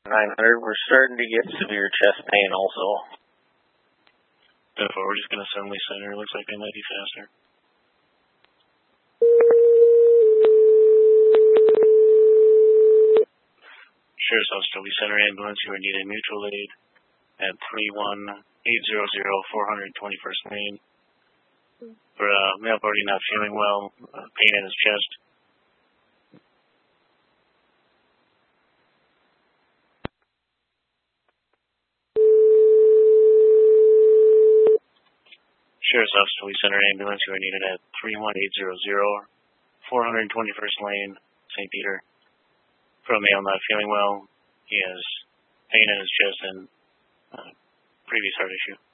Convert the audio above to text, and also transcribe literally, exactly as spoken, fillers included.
nine hundred, we're starting to get severe chest pain also. Therefore, we're just going to send Lee Center. Looks like they might be faster. Sheriff's Officer, Lee Center Ambulance, you are needed mutual aid at three one eight zero zero four twenty-first Lane. For a uh, male party not feeling well, uh, pain in his chest. Sheriff's Officer, Lee Center Ambulance, you are needed at three one eight zero zero four twenty-first Lane, Saint Peter. For a male not feeling well, he has pain in his chest and uh, previous heart issue.